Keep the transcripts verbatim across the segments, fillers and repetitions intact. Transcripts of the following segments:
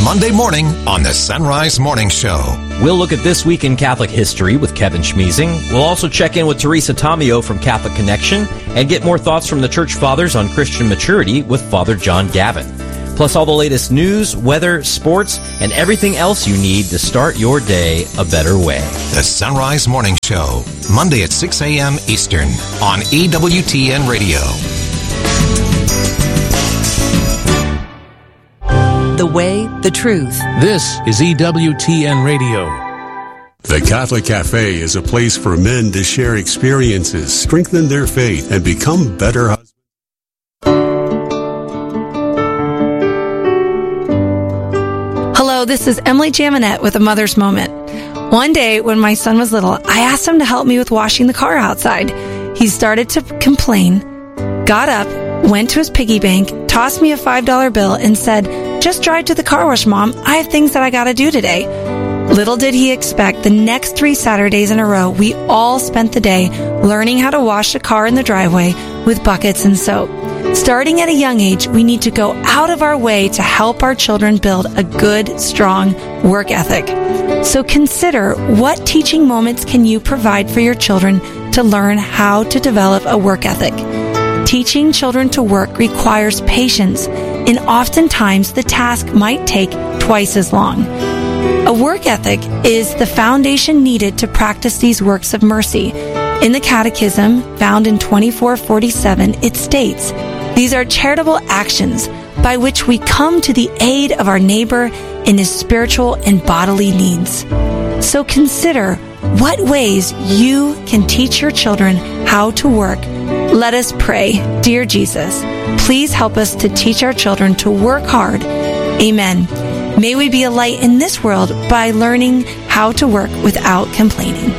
Monday morning on the Sunrise Morning Show. We'll look at This Week in Catholic History with Kevin Schmeezing. We'll also check in with Teresa Tomeo from Catholic Connection and get more thoughts from the Church Fathers on Christian maturity with Father John Gavin. Plus all the latest news, weather, sports, and everything else you need to start your day a better way. The Sunrise Morning Show, Monday at six a.m. Eastern on E W T N Radio. The way, the truth. This is E W T N Radio. The Catholic Cafe is a place for men to share experiences, strengthen their faith, and become better husbands. Hello, this is Emily Jaminet with A Mother's Moment. One day when my son was little, I asked him to help me with washing the car outside. He started to complain, got up, went to his piggy bank, tossed me a five dollar bill, and said, "Just drive to the car wash, Mom. I have things that I gotta do today." Little did he expect, the next three Saturdays in a row, we all spent the day learning how to wash a car in the driveway with buckets and soap. Starting at a young age, we need to go out of our way to help our children build a good, strong work ethic. So consider, what teaching moments can you provide for your children to learn how to develop a work ethic? Teaching children to work requires patience, and oftentimes the task might take twice as long. A work ethic is the foundation needed to practice these works of mercy. In the Catechism, found in twenty-four forty-seven, it states, "These are charitable actions by which we come to the aid of our neighbor in his spiritual and bodily needs." So consider what ways you can teach your children how to work. Let us pray. Dear Jesus, please help us to teach our children to work hard. Amen. May we be a light in this world by learning how to work without complaining.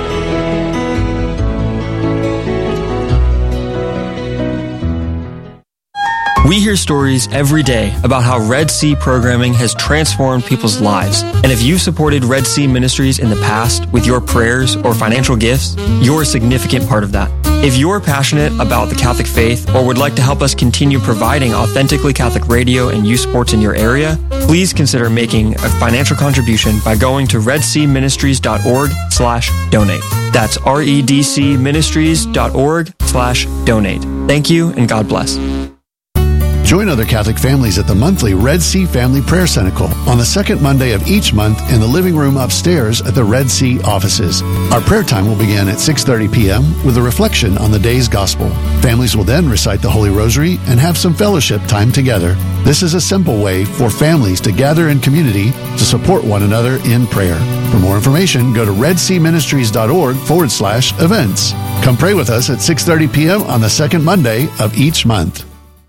We hear stories every day about how Red Sea programming has transformed people's lives. And if you've supported Red Sea Ministries in the past with your prayers or financial gifts, you're a significant part of that. If you're passionate about the Catholic faith or would like to help us continue providing authentically Catholic radio and youth sports in your area, please consider making a financial contribution by going to redseaministries.org slash donate. That's redcministries.org slash donate. Thank you and God bless. Join other Catholic families at the monthly Red Sea Family Prayer Cenacle on the second Monday of each month in the living room upstairs at the Red Sea offices. Our prayer time will begin at six thirty p.m. with a reflection on the day's gospel. Families will then recite the Holy Rosary and have some fellowship time together. This is a simple way for families to gather in community to support one another in prayer. For more information, go to redseaministries.org forward slash events. Come pray with us at six thirty p.m. on the second Monday of each month.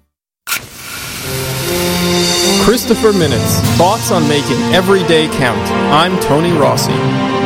Christopher Minutes, thoughts on making every day count. I'm Tony Rossi.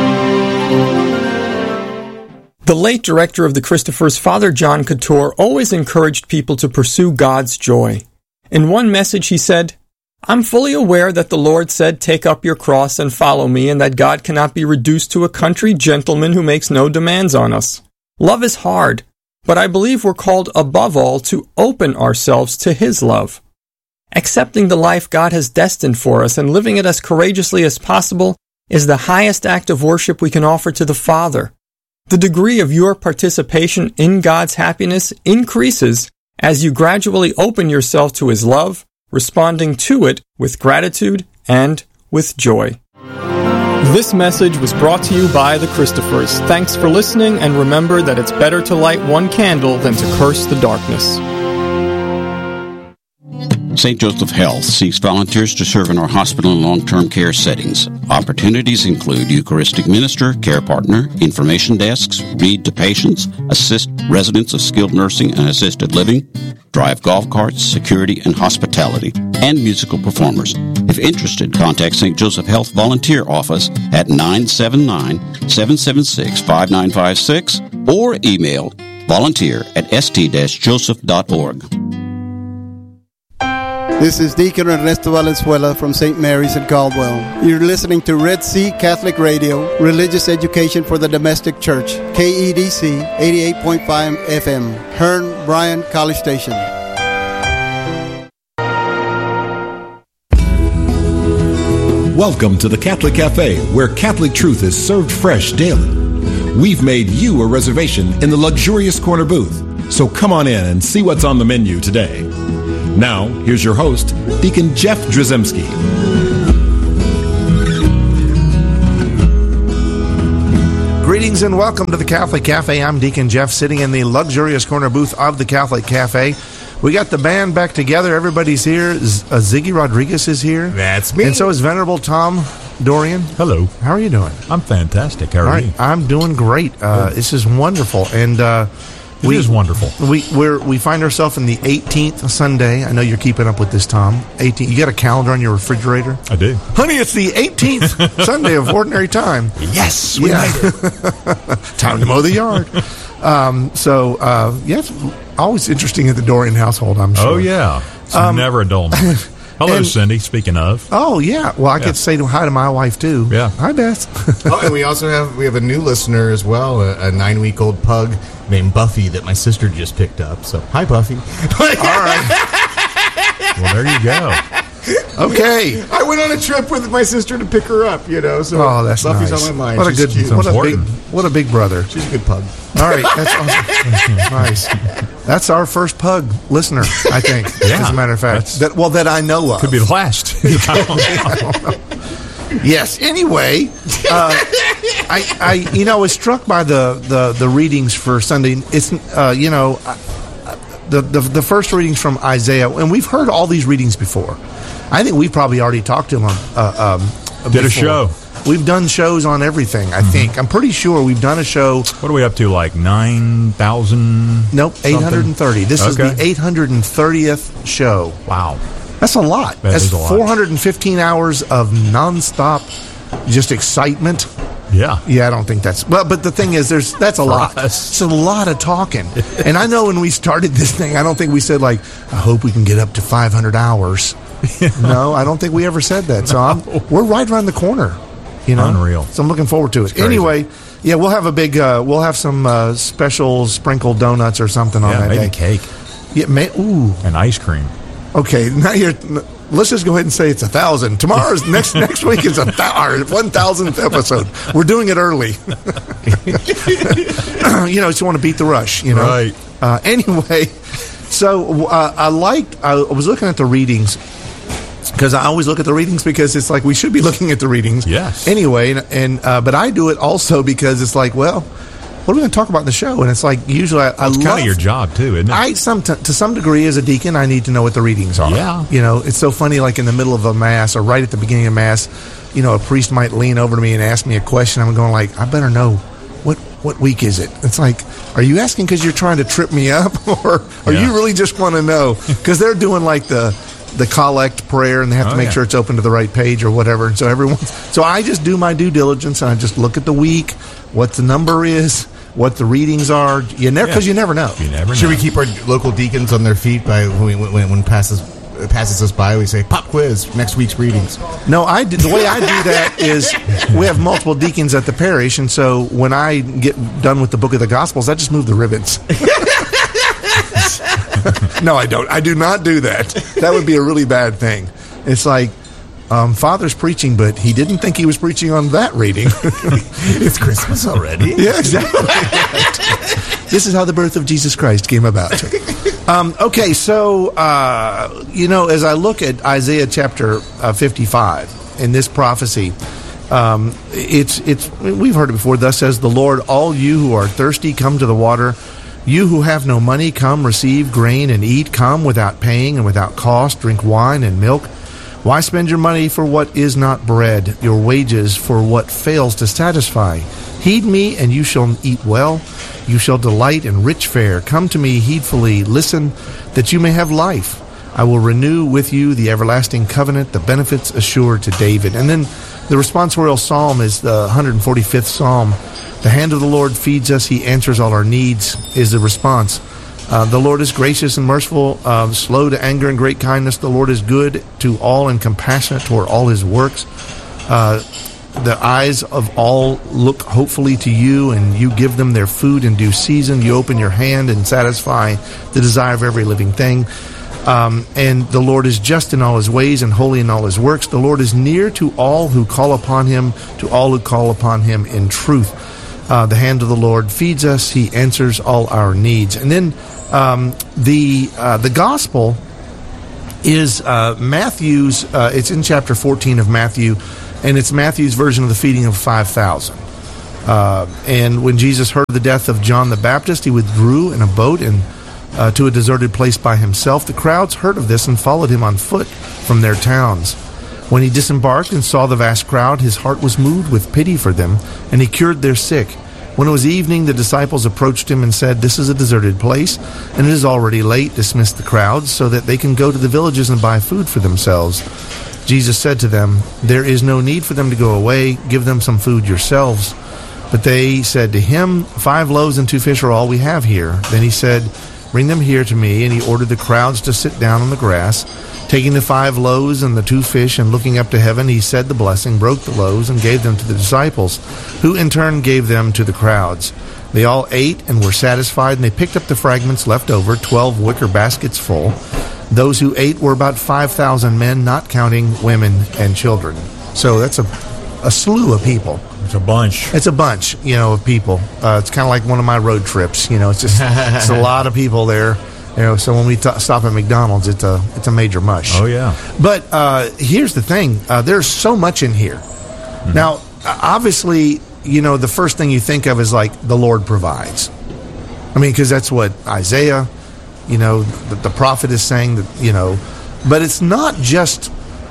The late director of the Christophers, Father John Couture, always encouraged people to pursue God's joy. In one message he said, "I'm fully aware that the Lord said, 'Take up your cross and follow me,' and that God cannot be reduced to a country gentleman who makes no demands on us. Love is hard, but I believe we're called above all to open ourselves to His love. Accepting the life God has destined for us and living it as courageously as possible is the highest act of worship we can offer to the Father. The degree of your participation in God's happiness increases as you gradually open yourself to His love, responding to it with gratitude and with joy." This message was brought to you by the Christophers. Thanks for listening, and remember that it's better to light one candle than to curse the darkness. Saint Joseph Health seeks volunteers to serve in our hospital and long-term care settings. Opportunities include Eucharistic minister, care partner, information desks, read to patients, assist residents of skilled nursing and assisted living, drive golf carts, security and hospitality, and musical performers. If interested, contact Saint Joseph Health Volunteer Office at nine seven nine, seven seven six, five nine five six or email volunteer at s t joseph dot org. This is Deacon Ernesto Valenzuela from Saint Mary's in Caldwell. You're listening to Red Sea Catholic Radio, religious education for the domestic church, K E D C eighty-eight point five F M, Hearn Bryan College Station. Welcome to the Catholic Cafe, where Catholic truth is served fresh daily. We've made you a reservation in the luxurious corner booth, so come on in and see what's on the menu today. Now, here's your host, Deacon Jeff Drzymski. Greetings and welcome to the Catholic Cafe. I'm Deacon Jeff, sitting in the luxurious corner booth of the Catholic Cafe. We got the band back together. Everybody's here. Z- uh, Ziggy Rodriguez is here. That's me. And so is Venerable Tom Dorian. Hello. How are you doing? I'm fantastic. How are All right, you? I'm doing great. Uh, this is wonderful. And uh, it we, is wonderful. We we're, we find ourselves in the eighteenth Sunday. I know you're keeping up with this, Tom. eighteenth. You got a calendar on your refrigerator? I do. Honey, it's the eighteenth Sunday of Ordinary Time. Yes, we yeah. made it. Time to mow the yard. Um, so, uh, yes, always interesting at the Dorian household, I'm sure. Oh, yeah. It's Um, never a dull moment. Hello, and- Cindy, speaking of. Oh, yeah. Well, I Yeah. get to say hi to my wife, too. Yeah. Hi, Beth. Oh, and we also have we have a new listener as well, a, a nine-week-old pug named Buffy that my sister just picked up. So, hi, Buffy. All right. Well, there you go. Okay. I went on a trip with my sister to pick her up, you know, so Oh, that's Buffy's nice. on my mind. What a She's good, cute. what a big, important. what a big brother. She's a good pug. All right, that's awesome. Nice. That's our first pug listener, I think. Yeah. As a matter of fact, That's- that well, that I know of. Could be the last. Yes. Anyway, uh, I, I, you know, was struck by the, the, the readings for Sunday. It's, uh, you know, uh, the, the the first readings from Isaiah, and we've heard all these readings before. I think we've probably already talked to them. Uh, um, Did a before. show. We've done shows on everything. I Mm-hmm. think I'm pretty sure we've done a show. What are we up to? Like nine thousand? Nope, eight hundred thirty. This is Okay. the eight hundred thirtieth show. Wow. That's a lot. That That's is a lot. four hundred fifteen hours of nonstop, just excitement. Yeah. Yeah, I don't think that's. Well, but the thing is, there's that's a For lot. us. It's a lot of talking. And I know when we started this thing, I don't think we said like, I hope we can get up to five hundred hours. No, I don't think we ever said that. So I'm, we're right around the corner. You know, Unreal. So I'm looking forward to it. crazy. Anyway, yeah, we'll have a big. Uh, we'll have some uh, special sprinkled donuts or something on Yeah, that maybe day. cake Yeah, may, ooh. and ice cream. Okay, now you're. Let's just go ahead and say it's a thousand. Tomorrow's next next week is a th- one thousandth episode. We're doing it early. You know, just want to beat the rush. You know, Right. Uh, anyway, so uh, I liked. I was looking at the readings because I always look at the readings because it's like we should be looking at the readings. Yes. Anyway, and, and uh, but I do it also because it's like, well, what are we going to talk about in the show? And it's like usually I, I It's love kind of your job, too, isn't it? I some to some degree as a deacon, I need to know what the readings are. Yeah. You know, it's so funny. Like in the middle of a mass or right at the beginning of mass, you know, a priest might lean over to me and ask me a question. I'm going like, I better know what what week is it. It's like, are you asking because you're trying to trip me up, or or Yeah. you really just want to know? Because they're doing like the the collect prayer and they have to Oh, make yeah. sure it's open to the right page or whatever. And so everyone, so I just do my due diligence and I just look at the week, what the number is, what the readings are. You never because Yeah. you never know. You never know. Should we keep our local deacons on their feet by when we, when, when passes passes us by? We say pop quiz next week's readings. No, I do, the way I do that is we have multiple deacons at the parish, and so when I get done with the book of the Gospels, I just move the ribbons. No, I don't. I do not do that. That would be a really bad thing. It's like um, Father's preaching, but he didn't think he was preaching on that reading. It's Christmas already. Yeah, exactly. This is how the birth of Jesus Christ came about. Um, okay, so, uh, you know, as I look at Isaiah chapter uh, fifty-five in this prophecy, um, it's, it's, we've heard it before. Thus says the Lord, all you who are thirsty, come to the water. You who have no money, come receive grain and eat. Come without paying and without cost, drink wine and milk. Why spend your money for what is not bread, your wages for what fails to satisfy? Heed me, and you shall eat well. You shall delight in rich fare. Come to me heedfully. Listen, that you may have life. I will renew with you the everlasting covenant, the benefits assured to David. And then the responsorial psalm is the one hundred forty-fifth psalm. The hand of the Lord feeds us. He answers all our needs, is the response. Uh, the Lord is gracious and merciful, uh, slow to anger and great kindness. The Lord is good to all and compassionate toward all his works. Uh, the eyes of all look hopefully to you, and you give them their food in due season. You open your hand and satisfy the desire of every living thing. Um, and the Lord is just in all his ways and holy in all his works. The Lord is near to all who call upon him, to all who call upon him in truth. Uh, the hand of the Lord feeds us. He answers all our needs. And then um, the uh, the gospel is uh, Matthew's, uh, it's in chapter fourteen of Matthew, and it's Matthew's version of the feeding of five thousand. Uh, and when Jesus heard of the death of John the Baptist, he withdrew in a boat and Uh, to a deserted place by himself. The crowds heard of this and followed him on foot from their towns. When he disembarked and saw the vast crowd, his heart was moved with pity for them, and he cured their sick. When it was evening, the disciples approached him and said, "This is a deserted place, and it is already late. Dismiss the crowds so that they can go to the villages and buy food for themselves." Jesus said to them, "There is no need for them to go away. Give them some food yourselves." But they said to him, "Five loaves and two fish are all we have here." Then he said, "Bring them here to me," and he ordered the crowds to sit down on the grass. Taking the five loaves and the two fish and looking up to heaven, he said the blessing, broke the loaves, and gave them to the disciples, who in turn gave them to the crowds. They all ate and were satisfied, and they picked up the fragments left over, twelve wicker baskets full. Those who ate were about five thousand men, not counting women and children. So that's a, a slew of people. It's a bunch. It's a bunch, you know, of people. Uh, it's kind of like one of my road trips. You know, it's just it's a lot of people there. You know, so when we t- stop at McDonald's, it's a it's a major mush. Oh yeah. But uh, here's the thing: uh, there's so much in here. Mm-hmm. Now, obviously, you know, the first thing you think of is like the Lord provides. I mean, because that's what Isaiah, you know, the, the prophet is saying that, you know, but it's not just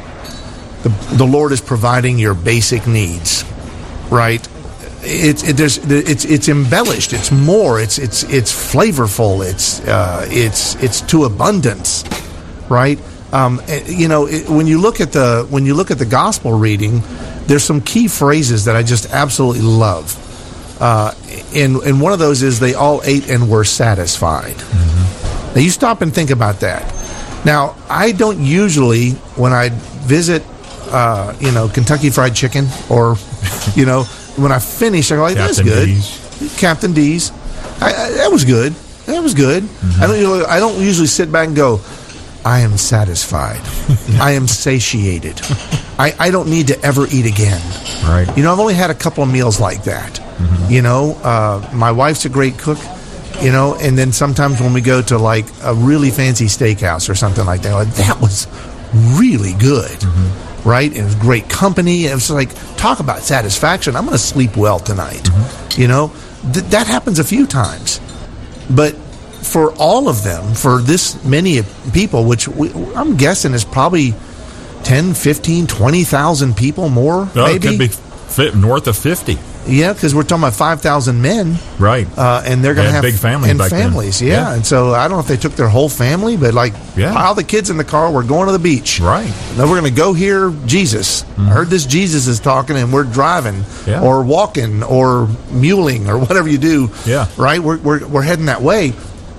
the the Lord is providing your basic needs. Right, it's it, there's it's it's embellished. It's more. It's it's it's flavorful. It's uh, it's it's to abundance, right? Um, you know, it, when you look at the when you look at the gospel reading, there's some key phrases that I just absolutely love, uh, and and one of those is they all ate and were satisfied. Mm-hmm. Now you stop and think about that. Now I don't usually when I visit. Uh, you know, Kentucky Fried Chicken, or, you know, when I finish, I go like, that's good. D's. Captain D's. I, I, that was good. That was good. Mm-hmm. I don't. You know, I don't usually sit back and go, I am satisfied. I am satiated. I, I don't need to ever eat again. Right. You know, I've only had a couple of meals like that. Mm-hmm. You know, uh, my wife's a great cook. You know, and then sometimes when we go to like a really fancy steakhouse or something like that, like that was really good. Mm-hmm. Right? And it was great company. It was like, talk about satisfaction. I'm going to sleep well tonight. Mm-hmm. You know, Th- that happens a few times. But for all of them, for this many people, which we, I'm guessing is probably ten, fifteen, twenty thousand people more, oh, maybe. It could be fit north of fifty. Yeah, because we're talking about five thousand men. Right. Uh, and they're going to have big families and back families, then. Yeah. yeah. And so I don't know if they took their whole family, but like yeah. pile the kids in the car, we're going to the beach. Right. Then we're going to go hear Jesus. Mm-hmm. I heard this Jesus is talking, and we're driving yeah. or walking or muling or whatever you do. Yeah. Right? We're, we're, we're heading that way.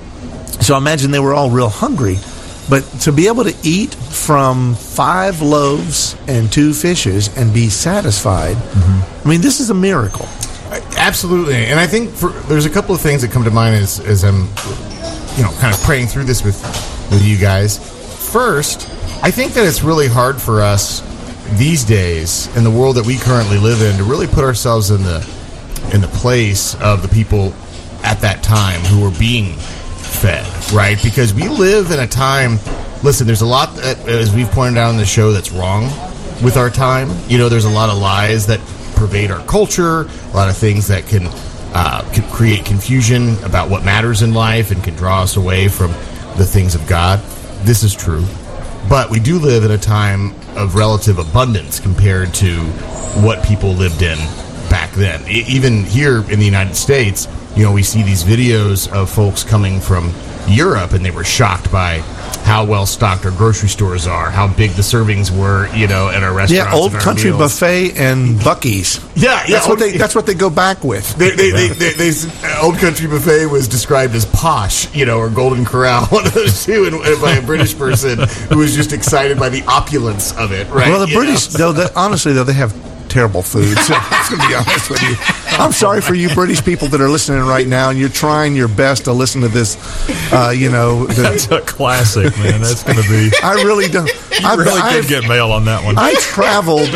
So I imagine they were all real hungry. But to be able to eat from five loaves and two fishes and be satisfied, mm-hmm. I mean, this is a miracle. Absolutely, and I think for, there's a couple of things that come to mind as, as I'm, you know, kind of praying through this with with you guys. First, I think that it's really hard for us these days in the world that we currently live in to really put ourselves in the in the place of the people at that time who were being fed, right? Because we live in a time. Listen, there's a lot that, as we've pointed out on the show, that's wrong with our time. You know, there's a lot of lies that pervade our culture, a lot of things that can, uh, can create confusion about what matters in life and can draw us away from the things of God. This is true. But we do live in a time of relative abundance compared to what people lived in back then. E- even here in the United States, you know, we see these videos of folks coming from Europe, and they were shocked by how well stocked our grocery stores are, how big the servings were, you know, at our restaurants. Yeah, Old and our Country meals. Buffet and Buc-ee's. Yeah, yeah. That's what they. That's what they go back with. They, they, they, they, they, they, Old Country Buffet was described as posh, you know, or Golden Corral, one of those two, and, and by a British person who was just excited by the opulence of it. Right? Well, the you British, know? though, the, honestly, though, they have terrible food. So I was going to be honest with you. I'm sorry for you British people that are listening right now, and you're trying your best to listen to this. Uh, you know, the, that's a classic, man. That's going to be. I really don't. You I really I've, could get mail on that one. I traveled.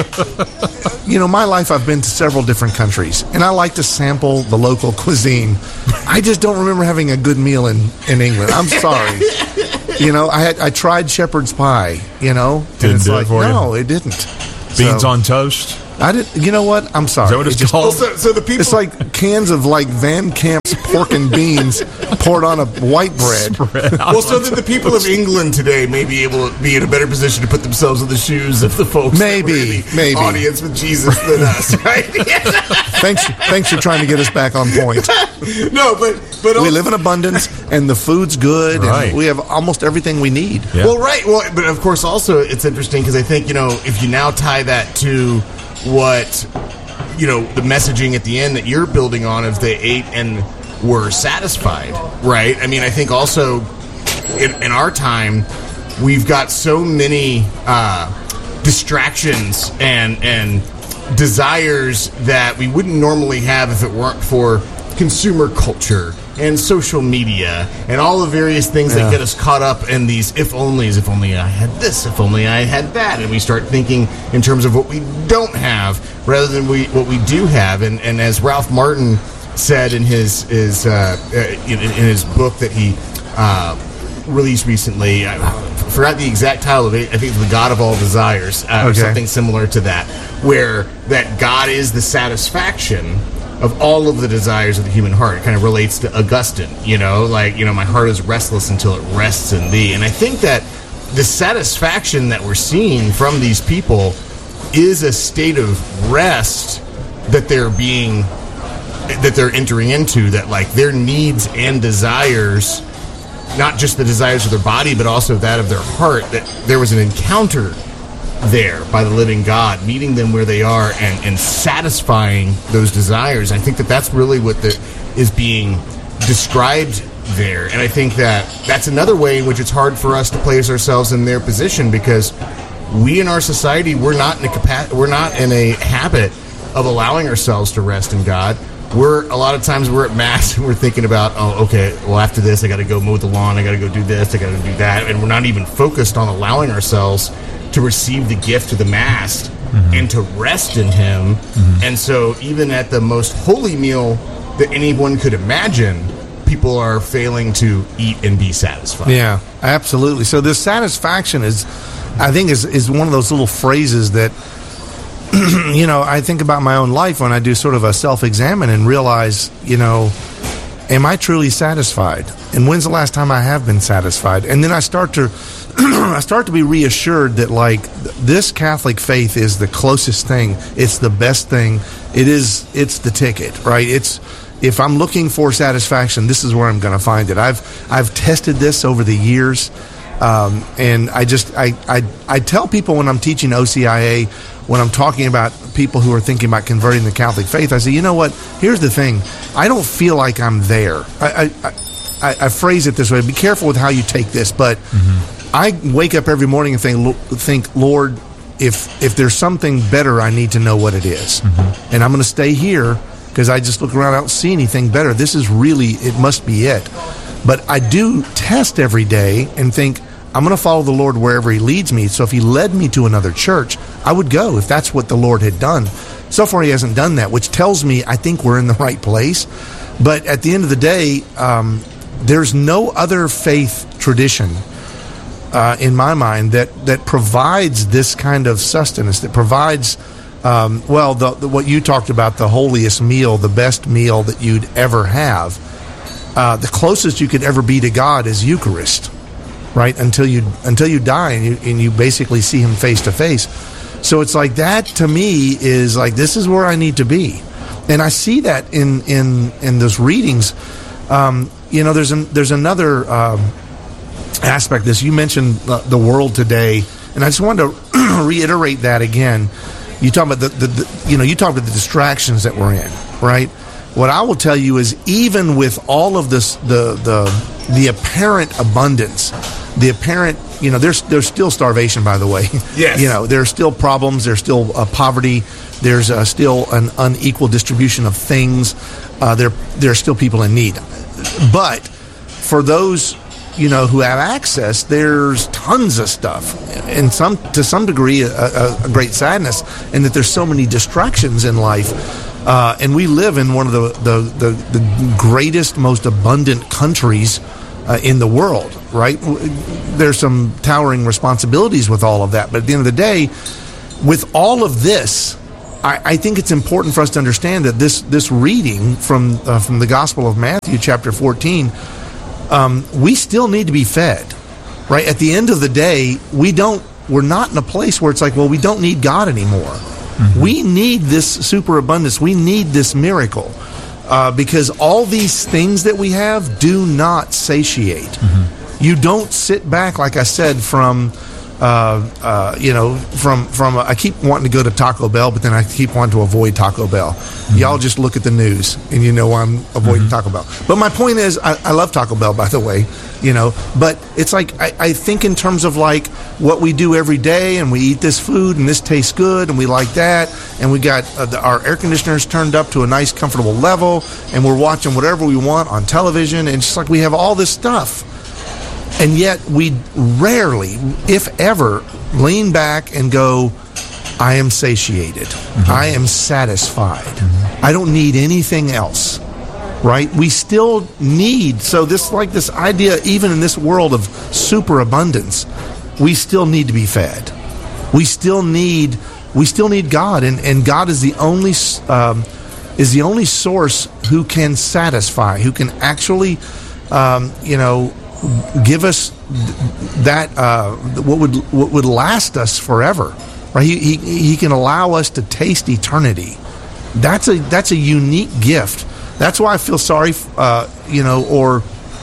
You know, my life, I've been to several different countries, and I like to sample the local cuisine. I just don't remember having a good meal in, in England. I'm sorry. You know, I had I tried shepherd's pie. You know, didn't it's do like, it for no, you. it didn't. Beans so, on toast. I didn't. You know what? I'm sorry. Is that what it's it just, called? So, so the people. It's like cans of like Van Camp's pork and beans poured on a white bread. Well, so that the people of England today may be able to be in a better position to put themselves in the shoes of the folks maybe, that were in the maybe. audience with Jesus than us, right? thanks, thanks for trying to get us back on point. No, but but we live in abundance, and the food's good, right. and we have almost everything we need. Yeah. Well, right. Well, but of course, also it's interesting because I think you know if you now tie that to what you know the messaging at the end that you're building on of they ate and were satisfied, right? I mean, I think also in, in our time we've got so many uh, distractions and and desires that we wouldn't normally have if it weren't for consumer culture and social media and all the various things Yeah. that get us caught up in these if onlys, if only I had this, if only I had that, and we start thinking in terms of what we don't have rather than we what we do have. And, and as Ralph Martin said in his his uh, in, in his book that he uh, released recently, I forgot the exact title of it. I think it's The God of All Desires, uh, or Okay. something similar to that, where that God is the satisfaction of all of the desires of the human heart. It kind of relates to Augustine, you know, like, you know, my heart is restless until it rests in thee. And I think that the satisfaction that we're seeing from these people is a state of rest that they're being, that they're entering into, that like their needs and desires, not just the desires of their body, but also that of their heart, that there was an encounter there by the living God, meeting them where they are and, and satisfying those desires. I think that that's really what the, is being described there. And I think that that's another way in which it's hard for us to place ourselves in their position, because we in our society, we're not in a capa- we're not in a habit of allowing ourselves to rest in God. We're a lot of times we're at mass and we're thinking about, oh, okay, well, after this I got to go mow the lawn, I got to go do this, I got to do that, and we're not even focused on allowing ourselves to receive the gift of the Mass mm-hmm. and to rest in Him. Mm-hmm. And so even at the most holy meal that anyone could imagine, people are failing to eat and be satisfied. Yeah, absolutely. So this satisfaction is, I think, is, is one of those little phrases that, you know, I think about my own life when I do sort of a self-examine and realize, you know, am I truly satisfied? And when's the last time I have been satisfied? And then I start to I start to be reassured that, like, this Catholic faith is the closest thing. It's the best thing. It is. It's the ticket, right? It's if I'm looking for satisfaction, this is where I'm going to find it. I've I've tested this over the years, um, and I just I, I I tell people when I'm teaching O C I A, when I'm talking about people who are thinking about converting the Catholic faith, I say, you know what? Here's the thing. I don't feel like I'm there. I I, I, I phrase it this way. Be careful with how you take this, but. Mm-hmm. I wake up every morning and think, think, Lord, if if there's something better, I need to know what it is. Mm-hmm. And I'm going to stay here because I just look around, I don't see anything better. This is really, it must be it. But I do test every day and think, I'm going to follow the Lord wherever He leads me. So if He led me to another church, I would go if that's what the Lord had done. So far, He hasn't done that, which tells me I think we're in the right place. But at the end of the day, um, there's no other faith tradition Uh, in my mind, that, that provides this kind of sustenance, that provides, um, well, the, the, what you talked about, the holiest meal, the best meal that you'd ever have. Uh, the closest you could ever be to God is Eucharist, right? Until you until you die and you, and you basically see Him face to face. So it's like that to me is like, this is where I need to be. And I see that in, in, in those readings. Um, you know, there's, an, there's another... Um, aspect of this. You mentioned the, the world today, and I just wanted to reiterate that again. You talk about the, the, the you know you talk about the distractions that we're in, right? what I will tell you is, even with all of this, the the the apparent abundance, the apparent, you know, there's there's still starvation, by the way. Yes. You know, there's still problems. There's still uh, poverty. There's uh, still an unequal distribution of things. Uh, there there are still people in need. But for those, you know, who have access, there's tons of stuff, and some to some degree a, a, a great sadness, and that there's so many distractions in life. Uh, and we live in one of the the, the, the greatest, most abundant countries uh, in the world, right? There's some towering responsibilities with all of that, but at the end of the day, with all of this, I, I think it's important for us to understand that this this reading from uh, from the Gospel of Matthew, chapter fourteen. Um, we still need to be fed, right? At the end of the day, we don't, we're not in a place where it's like, well, we don't need God anymore. Mm-hmm. We need this superabundance. We need this miracle uh, because all these things that we have do not satiate. Mm-hmm. You don't sit back, like I said, from, uh, uh, you know, from, from, uh, I keep wanting to go to Taco Bell, but then I keep wanting to avoid Taco Bell. Mm-hmm. Y'all just look at the news and you know why I'm avoiding mm-hmm. Taco Bell. But my point is, I, I love Taco Bell, by the way, you know, but it's like, I, I think in terms of like what we do every day, and we eat this food and this tastes good and we like that, and we got uh, the, our air conditioners turned up to a nice, comfortable level, and we're watching whatever we want on television, and it's just like we have all this stuff. And yet we rarely, if ever, lean back and go, I am satiated. Mm-hmm. I am satisfied. Mm-hmm. I don't need anything else. Right? We still need, so this, like this idea, even in this world of superabundance, we still need to be fed. We still need, we still need God, and, and God is the only, um, is the only source who can satisfy, who can actually, um, you know, give us that uh, what would what would last us forever, right? He, he he can allow us to taste eternity. That's a that's a unique gift. That's why I feel sorry, uh, you know, or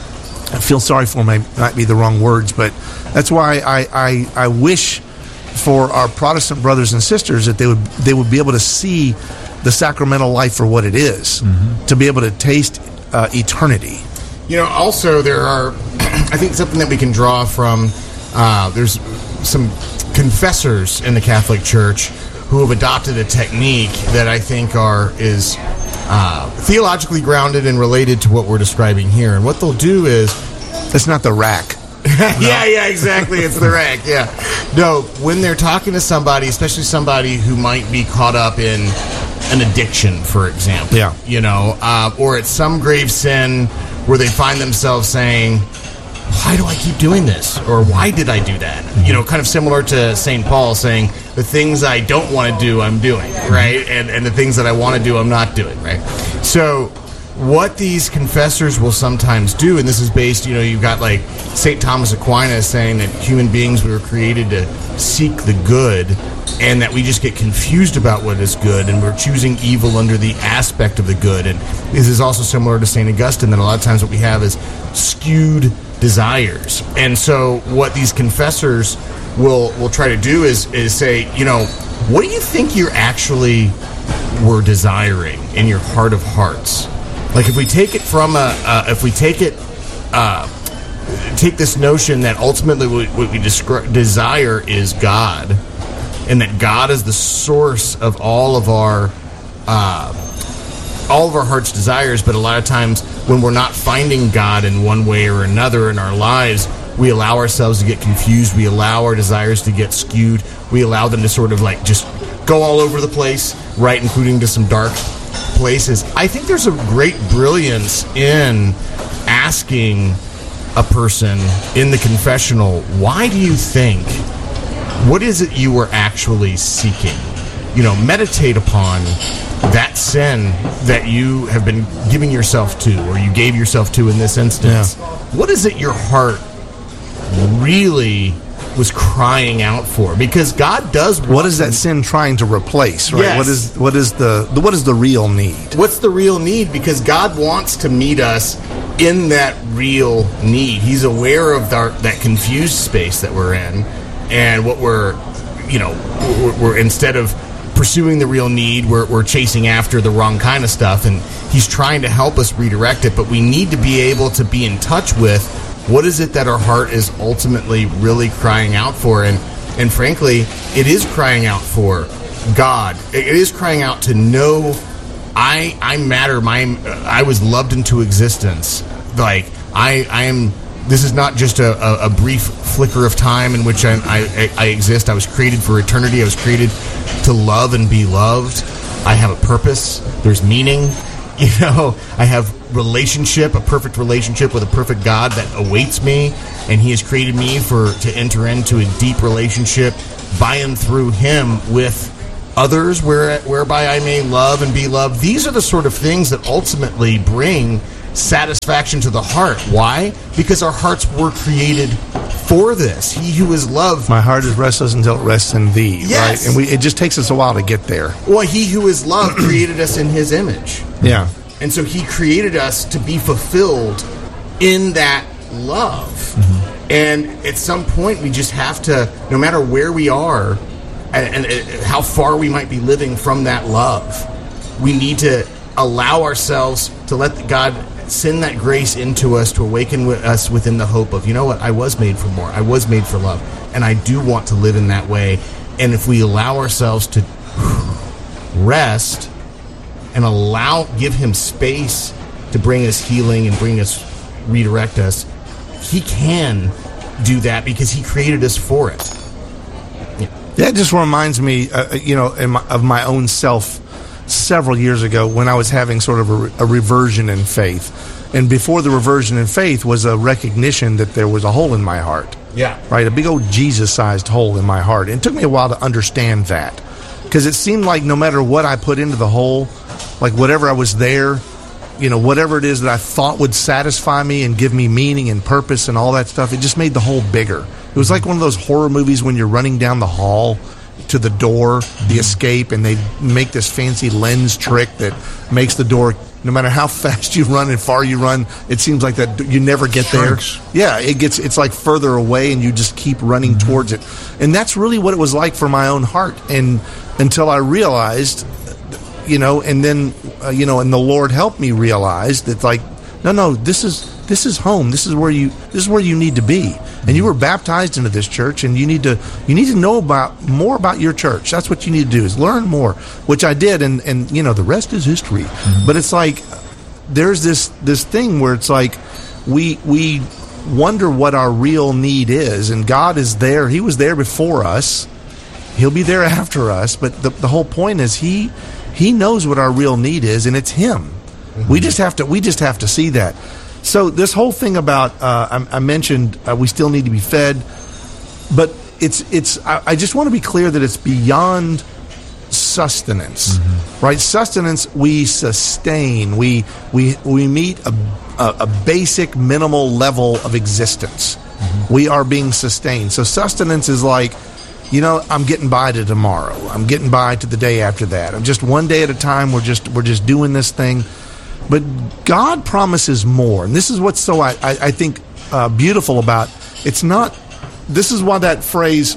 I feel sorry for may might be the wrong words, but that's why I, I I wish for our Protestant brothers and sisters that they would they would be able to see the sacramental life for what it is, mm-hmm. to be able to taste uh, eternity. You know, also there are, I think something that we can draw from, uh, there's some confessors in the Catholic Church who have adopted a technique that I think are is uh, theologically grounded and related to what we're describing here. And what they'll do is... It's not the rack. yeah, yeah, exactly. It's the rack, yeah. No, when they're talking to somebody, especially somebody who might be caught up in an addiction, for example. Yeah. You know, uh, or it's some grave sin where they find themselves saying, why do I keep doing this? Or why did I do that? Mm-hmm. You know, kind of similar to Saint Paul saying, the things I don't want to do, I'm doing, right? And and the things that I want to do, I'm not doing, right? So what these confessors will sometimes do, and this is based, you know, you've got like Saint Thomas Aquinas saying that human beings, we were created to seek the good, and that we just get confused about what is good, and we're choosing evil under the aspect of the good. And this is also similar to Saint Augustine, that a lot of times what we have is skewed desires. And so what these confessors will will try to do is is say, you know, what do you think you actually were desiring in your heart of hearts? Like if we take it from a, uh, if we take it, uh, take this notion that ultimately what we descri- desire is God, and that God is the source of all of our, uh, all of our heart's desires. But a lot of times when we're not finding God in one way or another in our lives, we allow ourselves to get confused. We allow our desires to get skewed. We allow them to sort of like just go all over the place, right, including to some dark places. I think there's a great brilliance in asking a person in the confessional, why do you think, what is it you were actually seeking? You know, meditate upon that sin that you have been giving yourself to, or you gave yourself to in this instance. Yeah. What is it your heart really was crying out for? Because God does want what is that sin trying to replace, right? Yes. What is what is the what is the real need? What's the real need? Because God wants to meet us in that real need. He's aware of our, that confused space that we're in, and what we're, you know, we're, we're instead of pursuing the real need. We're, we're chasing after the wrong kind of stuff, and he's trying to help us redirect it. But we need to be able to be in touch with what is it that our heart is ultimately really crying out for. And, and frankly, it is crying out for God. It is crying out to know I I matter. My I was loved into existence. Like I I am. This is not just a, a, a brief flicker of time in which I, I I exist. I was created for eternity. I was created to love and be loved. I have a purpose. There's meaning. You know, I have relationship, a perfect relationship with a perfect God that awaits me, and He has created me for to enter into a deep relationship by and through Him with others, where, whereby I may love and be loved. These are the sort of things that ultimately bring satisfaction to the heart. Why? Because our hearts were created for this. He who is loved. My heart is restless until it rests in Thee. Yes. Right? And we, it just takes us a while to get there. Well, He who is loved created us in His image. Yeah. And so He created us to be fulfilled in that love. Mm-hmm. And at some point, we just have to, no matter where we are, and, and how far we might be living from that love, we need to allow ourselves to let God send that grace into us to awaken us within the hope of, you know what, I was made for more. I was made for love. And I do want to live in that way. And if we allow ourselves to rest and allow, give Him space to bring us healing and bring us, redirect us, He can do that because He created us for it. That just reminds me, uh, you know, in my, of my own self several years ago when I was having sort of a, a reversion in faith. And before the reversion in faith was a recognition that there was a hole in my heart. Yeah. Right? A big old Jesus-sized hole in my heart. And it took me a while to understand that. Because it seemed like no matter what I put into the hole, like whatever I was there, you know, whatever it is that I thought would satisfy me and give me meaning and purpose and all that stuff, it just made the hole bigger. It was like one of those horror movies when you're running down the hall to the door, the escape, and they make this fancy lens trick that makes the door, no matter how fast you run and far you run, it seems like that you never get Shrinks. there. Yeah, it gets it's like further away and you just keep running mm-hmm. towards it. And that's really what it was like for my own heart. And until I realized, you know, and then, uh, you know, and the Lord helped me realize that, like, no, no, this is this is home. This is where you this is where you need to be. And you were baptized into this church, and you need to you need to know about more about your church. That's what you need to do, is learn more, which I did, and, and you know, the rest is history. Mm-hmm. But it's like there's this this thing where it's like we we wonder what our real need is, and God is there. He was there before us. He'll be there after us. But the the whole point is he he knows what our real need is, and it's Him. Mm-hmm. We just have to we just have to see that. So this whole thing about uh, I, I mentioned uh, we still need to be fed, but it's it's I, I just want to be clear that it's beyond sustenance, mm-hmm. right? Sustenance, we sustain, we we we meet a a, a basic minimal level of existence. Mm-hmm. We are being sustained. So sustenance is like, you know, I'm getting by to tomorrow. I'm getting by to the day after that. I'm just one day at a time. We're just we're just doing this thing. But God promises more, and this is what's so I, I, I think uh, beautiful about it's not. This is why that phrase,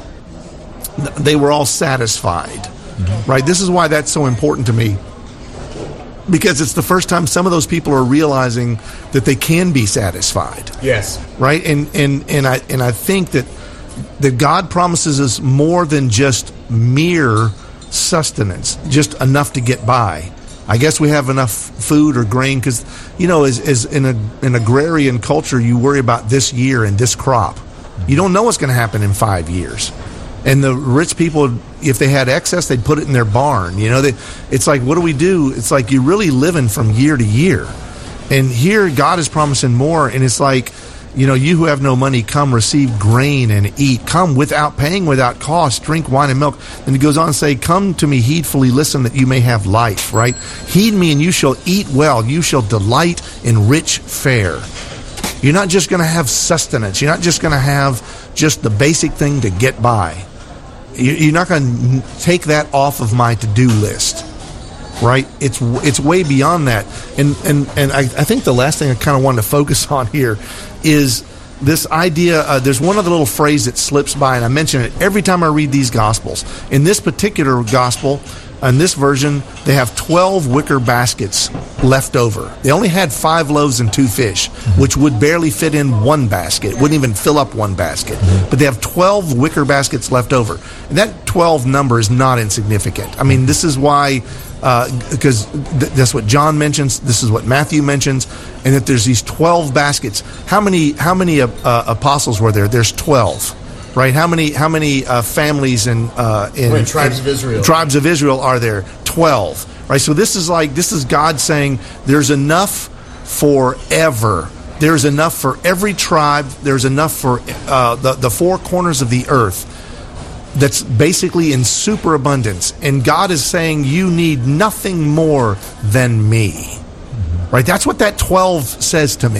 they were all satisfied, mm-hmm. right? This is why that's so important to me, because it's the first time some of those people are realizing that they can be satisfied. Yes, right, and and and I and I think that that God promises us more than just mere sustenance, just enough to get by. I guess we have enough food or grain because, you know, as, as in a an agrarian culture, you worry about this year and this crop. You don't know what's going to happen in five years. And the rich people, if they had excess, they'd put it in their barn. You know, they, it's like, what do we do? It's like you're really living from year to year. And here, God is promising more, and it's like, you know, you who have no money, come receive grain and eat. Come without paying, without cost, drink wine and milk. And he goes on to say, come to me heedfully, listen that you may have life, right? Heed me and you shall eat well. You shall delight in rich fare. You're not just going to have sustenance. You're not just going to have just the basic thing to get by. You're not going to take that off of my to-do list, right? It's it's way beyond that. And and, and I, I think the last thing I kind of wanted to focus on here is this idea, uh, there's one other little phrase that slips by, and I mention it every time I read these Gospels. In this particular Gospel, In this version, they have twelve wicker baskets left over. They only had five loaves and two fish, which would barely fit in one basket. Wouldn't even fill up one basket. But they have twelve wicker baskets left over. And that twelve number is not insignificant. I mean, this is why, because uh, th- that's what John mentions, this is what Matthew mentions, and that there's these twelve baskets. How many how many uh, uh, apostles were there? There's twelve. Right? How many how many uh, families and uh, in, Wait, tribes in, of Israel? Tribes of Israel are there? Twelve. Right? So this is like this is God saying there's enough forever. There's enough for every tribe. There's enough for uh, the the four corners of the earth. That's basically in superabundance. And God is saying you need nothing more than me. Right? That's what that twelve says to me.